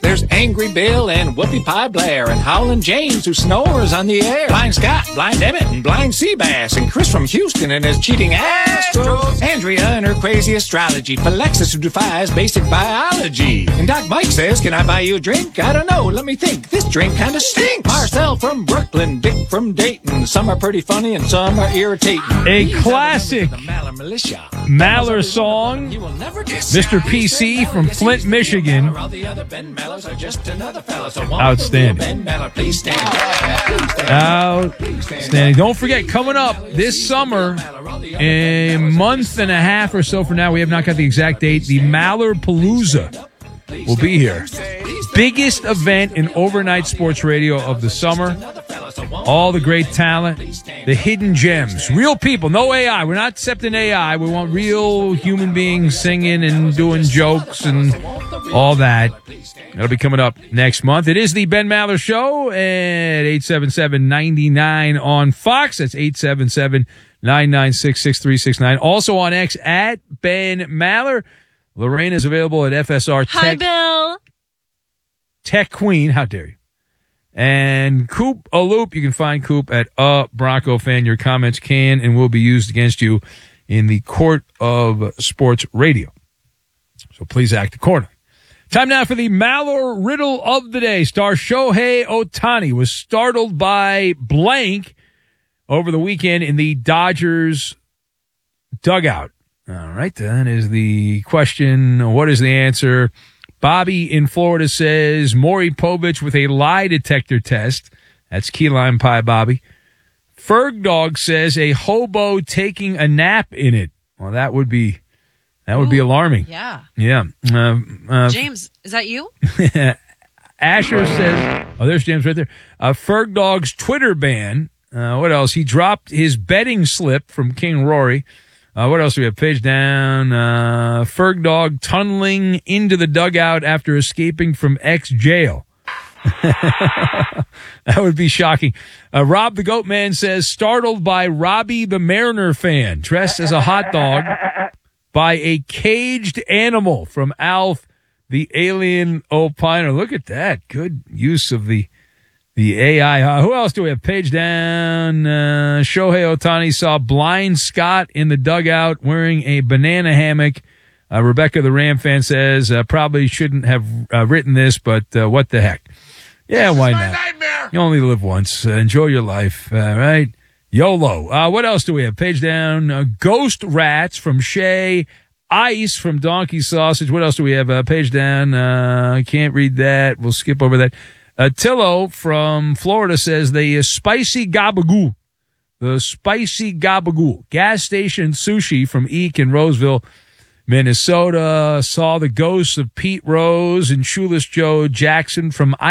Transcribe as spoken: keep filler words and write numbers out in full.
There's Angry Bill and Whoopie Pie Blair and Howlin' James who snores on the air. Blind Scott, Blind Emmett, and Blind Seabass, and Chris from Houston and his cheating Astros. Andrea and her crazy astrology. Alexis who defies basic biology. And Doc Mike says, can I buy you a drink? I don't know, let me think. This drink kinda stinks. Marcel from Brooklyn, Dick from Dayton. Some are pretty funny and some are irritating. A These classic Maller Militia. Maller song. Mister P C from Flint, Michigan. Outstanding. Outstanding. Don't forget, coming up this summer, a month and a half or so from now, we have not got the exact date, the Maller Palooza will be here. Biggest event in overnight sports radio of the summer. All the great talent, the hidden gems, real people, no A I. We're not accepting A I. We want real human beings singing and doing jokes and all that. That'll be coming up next month. It is the Ben Maller Show at eight seven seven, nine nine on Fox. That's eight seven seven, nine nine six, six three six nine. Also on X at Ben Maller. Lorraine is available at F S R Tech. Hi, Bill. Tech Queen. How dare you? And Coop a Loop. You can find Coop at a Bronco Fan. Your comments can and will be used against you in the court of sports radio. So please act accordingly. Time now for the Maller Riddle of the Day. Star Shohei Ohtani was startled by blank over the weekend in the Dodgers dugout. All right, that is the question. What is the answer? Bobby in Florida says Maury Povich with a lie detector test. That's key lime pie, Bobby. Ferg Dog says a hobo taking a nap in it. Well, that would be that would Ooh, be alarming. Yeah. Yeah. Uh, uh, James, is that you? Asher says, oh, there's James right there. Uh, Ferg Dog's Twitter ban. Uh, what else? He dropped his betting slip from King Rory. Uh, what else do we have? Page down. Uh, Ferg Dog tunneling into the dugout after escaping from ex-jail. That would be shocking. Uh, Rob the Goat Man says, startled by Robbie the Mariner fan, dressed as a hot dog by a caged animal from Alf, the alien opiner. Look at that. Good use of the The A I. Uh, who else do we have? Page down. Uh, Shohei Ohtani saw Blind Scott in the dugout wearing a banana hammock. Uh, Rebecca, the Ram fan, says, uh, probably shouldn't have uh, written this, but uh, what the heck. Yeah, why not? Nightmare. You only live once. Uh, enjoy your life. All right. YOLO. Uh, what else do we have? Page down. Uh, Ghost Rats from Shay. Ice from Donkey Sausage. What else do we have? Uh, page down. Uh, I can't read that. We'll skip over that. Uh, Tillo from Florida says the uh, spicy gabagoo, the spicy gabagoo, gas station sushi from Eek in Roseville, Minnesota, saw the ghosts of Pete Rose and Shoeless Joe Jackson from